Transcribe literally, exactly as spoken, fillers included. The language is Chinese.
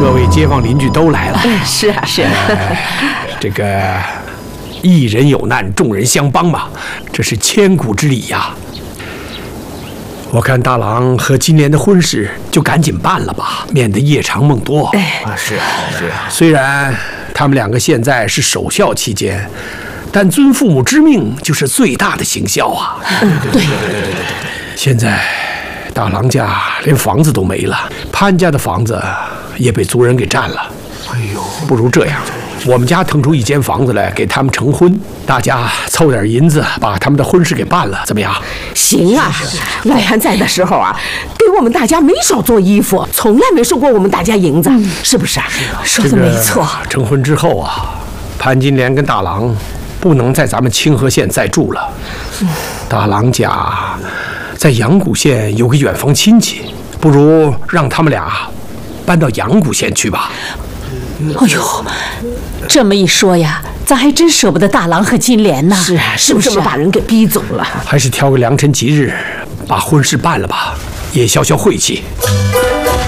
各位街坊邻居都来了。 是啊，是啊。 这个一人有难，众人相帮嘛，这是千古之礼呀。我看大郎和金莲的婚事就赶紧办了吧，免得夜长梦多。 哎， 啊，是啊，是啊。 虽然他们两个现在是守孝期间，但尊父母之命就是最大的行孝啊。 嗯，对对对对对对。 现在大郎家连房子都没了，潘家的房子也被族人给占了。 哎呦， 不如这样，我们家腾出一间房子来给他们成婚，大家凑点银子把他们的婚事给办了，怎么样？ 行啊，老潘在的时候啊，给我们大家没少做衣服，从来没收过我们大家银子，嗯、是不是啊？ 说的没错。 这个、成婚之后啊，潘金莲跟大郎不能在咱们清河县再住了。嗯、大郎家在阳谷县有个远房亲戚，不如让他们俩搬到阳谷县去吧。 哎呦，这么一说呀，咱还真舍不得大郎和金莲呢。 是啊，是不是把人给逼走了？ 还是挑个良辰吉日，把婚事办了吧，也消消晦气。